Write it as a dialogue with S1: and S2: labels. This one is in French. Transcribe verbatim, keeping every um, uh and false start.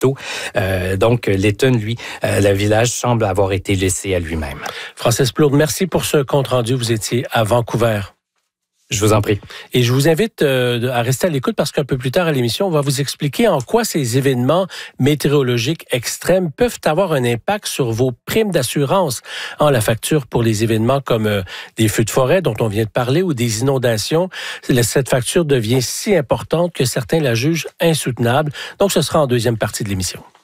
S1: d'eau. Euh, donc, Lytton, lui, euh, le village semble avoir été laissé à lui-même.
S2: Francis Plourde, merci pour ce compte-rendu. Vous étiez à Vancouver.
S1: Je vous en prie.
S2: Et je vous invite euh, à rester à l'écoute parce qu'un peu plus tard à l'émission, on va vous expliquer en quoi ces événements météorologiques extrêmes peuvent avoir un impact sur vos primes d'assurance. En la facture pour les événements comme euh, des feux de forêt dont on vient de parler ou des inondations, cette facture devient si importante que certains la jugent insoutenable. Donc, ce sera en deuxième partie de l'émission.